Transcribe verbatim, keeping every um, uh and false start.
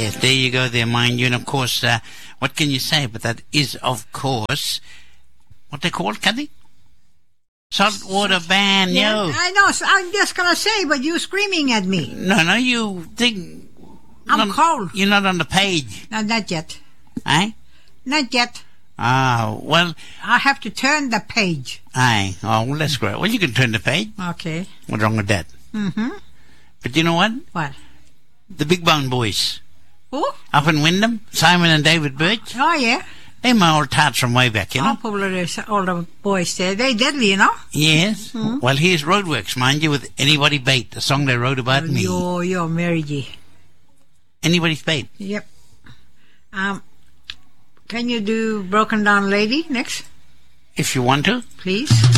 Yes, there you go there, mind you. And of course, uh, what can you say? But that is, of course, what they call, Kathy? Saltwater ban, Yeah, yo. I know. So I'm just gonna say, but you screaming at me. No, no, you think... I'm not, cold. You're not on the page. No, not yet. Eh? Not yet. Ah, well... I have to turn the page. Aye. Oh, well, that's great. Well, you can turn the page. Okay. What's wrong with that? Mm-hmm. But you know what? What? The Big Bone Boys. Who? Up in Wyndham, Simon and David Birch. Oh, yeah. They're my old tarts from way back, you know? All popular older boys there. They deadly, you know? Yes. Mm-hmm. Well, here's Roadworks, mind you, with Anybody Bait, the song they wrote about me. Yo, yo, Mary G. Anybody's Bait. Yep. Um, can you do Broken Down Lady next? If you want to. Please.